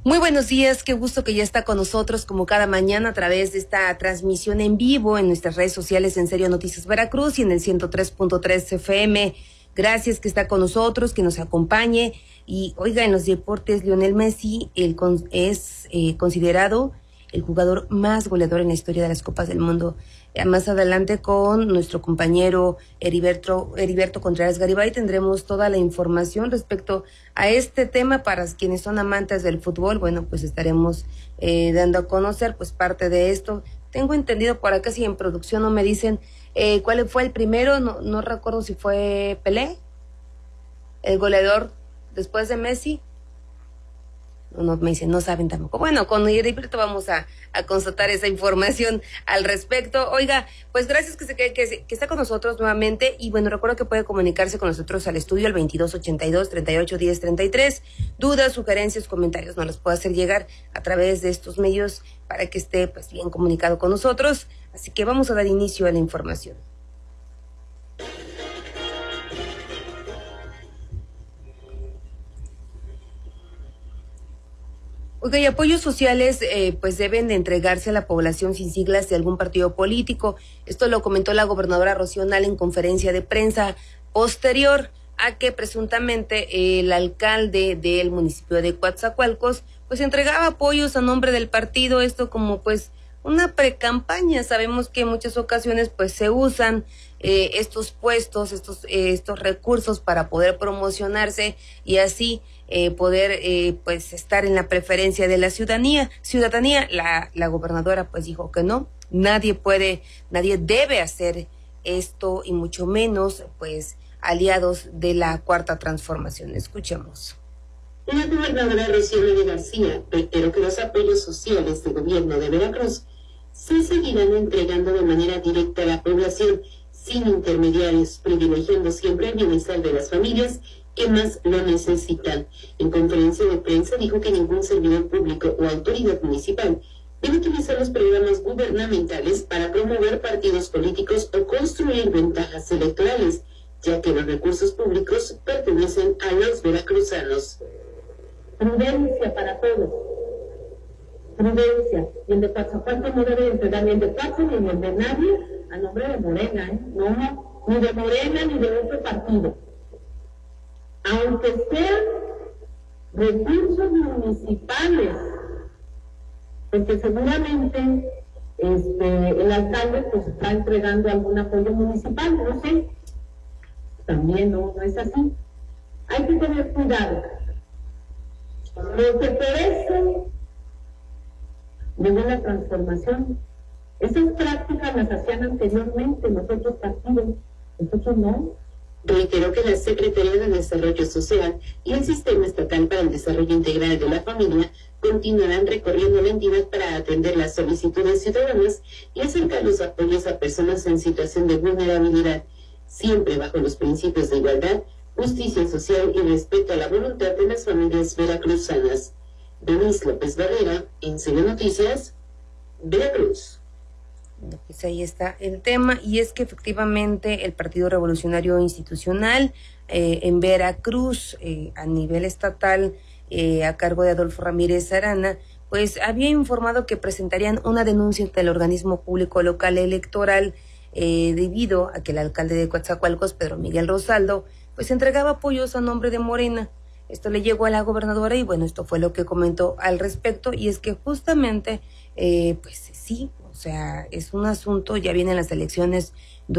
Muy buenos días, qué gusto que ya está con nosotros como cada mañana a través de esta transmisión en vivo en nuestras redes sociales en Serio Noticias Veracruz y en el 103.3 FM. Gracias que está con nosotros, que nos acompañe. Y oiga, en los deportes, Lionel Messi es considerado el jugador más goleador en la historia de las Copas del Mundo. Más adelante con nuestro compañero Heriberto Contreras Garibay tendremos toda la información respecto a este tema para quienes son amantes del fútbol. Bueno, pues estaremos dando a conocer pues parte de esto. Tengo entendido por acá, si en producción no me dicen cuál fue el primero, no recuerdo si fue Pelé, el goleador después de Messi. No me dicen, no saben tampoco. Bueno, con Heriberto vamos a constatar esa información al respecto. Oiga, pues gracias que está con nosotros nuevamente. Y bueno, recuerdo que puede comunicarse con nosotros al estudio al 2282-381033. Dudas, sugerencias, comentarios nos los puede hacer llegar a través de estos medios para que esté pues bien comunicado con nosotros. Así que vamos a dar inicio a la información. Oiga, y apoyos sociales pues deben de entregarse a la población sin siglas de algún partido político. Esto lo comentó la gobernadora Rocío Nale en conferencia de prensa posterior a que presuntamente el alcalde del municipio de Coatzacoalcos pues entregaba apoyos a nombre del partido, esto como pues una precampaña. Sabemos que en muchas ocasiones pues se usan estos puestos, estos recursos para poder promocionarse y así poder pues estar en la preferencia de la ciudadanía. La gobernadora pues dijo que no, nadie debe hacer esto y mucho menos pues aliados de la Cuarta Transformación. Escuchemos. La gobernadora Rocío Nale García reiteró que los apoyos sociales del gobierno de Veracruz se seguirán entregando de manera directa a la población, sin intermediarios, privilegiando siempre el bienestar de las familias que más lo necesitan. En conferencia de prensa dijo que ningún servidor público o autoridad municipal debe utilizar los programas gubernamentales para promover partidos políticos o construir ventajas electorales, ya que los recursos públicos pertenecen a los veracruzanos. Prudencia para todos. Prudencia. Y el de Coatzacoalcos no debe entregar ni el de Coatzacoalcos ni el de nadie a nombre de Morena, No, ni de Morena ni de otro partido. Aunque sean recursos municipales, porque seguramente el alcalde pues está entregando algún apoyo municipal, no sé. También no es así. Hay que tener cuidado. Porque por eso llegó la transformación. Esas prácticas las hacían anteriormente los otros partidos, nosotros no. Reiteró que la Secretaría de Desarrollo Social y el Sistema Estatal para el Desarrollo Integral de la Familia continuarán recorriendo la entidad para atender las solicitudes ciudadanas y acercar los apoyos a personas en situación de vulnerabilidad, siempre bajo los principios de igualdad, justicia social y respeto a la voluntad de las familias veracruzanas. Denise López Barrera, en Serio Noticias, Veracruz. Pues ahí está el tema, y es que efectivamente el Partido Revolucionario Institucional en Veracruz, a nivel estatal, a cargo de Adolfo Ramírez Arana, pues había informado que presentarían una denuncia ante el organismo público local electoral debido a que el alcalde de Coatzacoalcos, Pedro Miguel Rosaldo, pues entregaba apoyos a nombre de Morena. Esto le llegó a la gobernadora y bueno, esto fue lo que comentó al respecto, y es que justamente, pues sí, o sea, es un asunto, ya vienen las elecciones